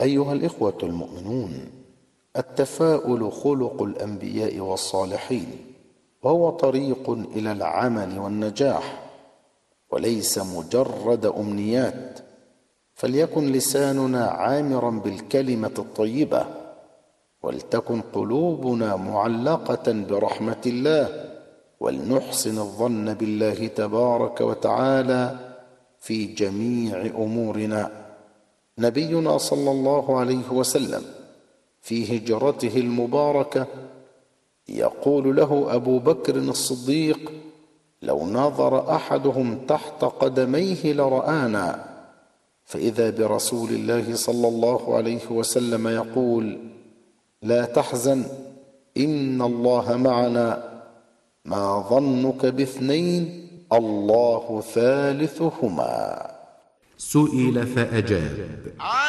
أيها الإخوة المؤمنون، التفاؤل خلق الأنبياء والصالحين، وهو طريق إلى العمل والنجاح، وليس مجرد أمنيات. فليكن لساننا عامرا بالكلمة الطيبة، ولتكن قلوبنا معلقة برحمة الله، ولنحسن الظن بالله تبارك وتعالى في جميع أمورنا. نبينا صلى الله عليه وسلم في هجرته المباركة يقول له أبو بكر الصديق: لو نظر أحدهم تحت قدميه لرآنا. فإذا برسول الله صلى الله عليه وسلم يقول: لا تحزن، إن الله معنا، ما ظنك باثنين، الله ثالثهما. سئل فأجاب: